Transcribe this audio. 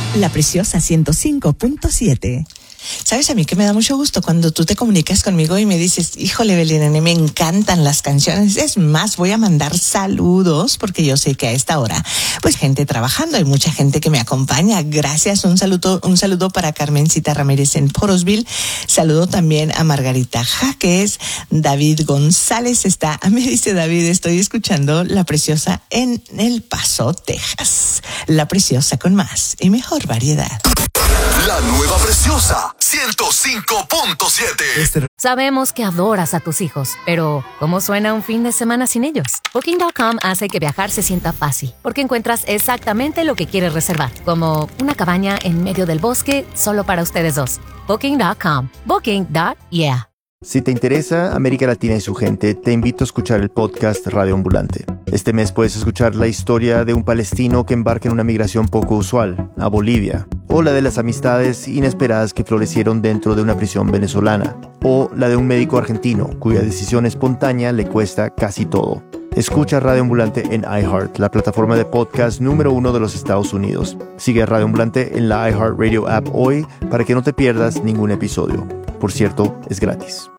La Preciosa 105.7. ¿Sabes a mí que me da mucho gusto cuando tú te comunicas conmigo y me dices, híjole, Belén, me encantan las canciones? Es más, voy a mandar saludos porque yo sé que a esta hora, pues gente trabajando, hay mucha gente que me acompaña. Gracias, un saludo para Carmencita Ramírez en Porosville. Saludo también a Margarita Jaques. David González me dice David, estoy escuchando La Preciosa en El Paso, Texas. La Preciosa con más y mejor variedad. La nueva Preciosa 105.7. Sabemos que adoras a tus hijos, pero ¿cómo suena un fin de semana sin ellos? Booking.com hace que viajar se sienta fácil, porque encuentras exactamente lo que quieres reservar, como una cabaña en medio del bosque solo para ustedes dos. Booking.com. Booking.yeah. Si te interesa América Latina y su gente, te invito a escuchar el podcast Radio Ambulante. Este mes puedes escuchar la historia de un palestino que embarca en una migración poco usual, a Bolivia, o la de las amistades inesperadas que florecieron dentro de una prisión venezolana, o la de un médico argentino cuya decisión espontánea le cuesta casi todo. Escucha Radio Ambulante en iHeart, la plataforma de podcast número 1 de los Estados Unidos. Sigue a Radio Ambulante en la iHeartRadio app hoy para que no te pierdas ningún episodio. Por cierto, es gratis.